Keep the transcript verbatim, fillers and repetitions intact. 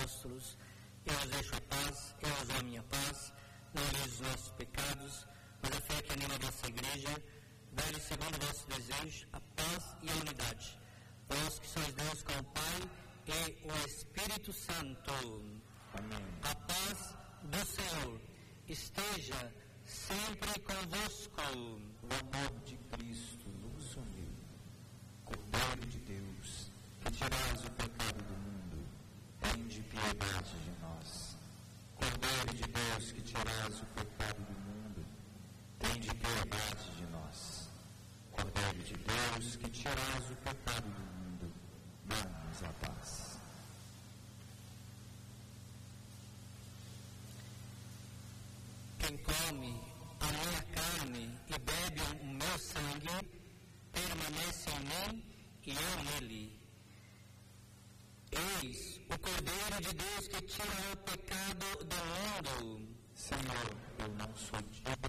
apóstolos: eu vos deixo a paz, eu vos dou a minha paz, não olheis os nossos pecados, mas a fé que anima a vossa igreja, dai-lhe segundo o vosso desejo a paz e a unidade. Vós que sois Deus com o Pai e o Espírito Santo. Amém. A paz do Senhor esteja sempre convosco. O amor de Cristo nos uniu. Cordeiro de Deus, que tirais o pecado do mundo, tende piedade de nós. Cordeiro de Deus, que tirais o pecado do mundo, tende piedade de nós. Cordeiro de Deus, que tirais o pecado do mundo, dá-nos a paz. Quem come a minha carne e bebe o meu sangue, permanece em mim e eu nele. Eis o Cordeiro de Deus que tira o pecado do mundo. Senhor, eu não sou digno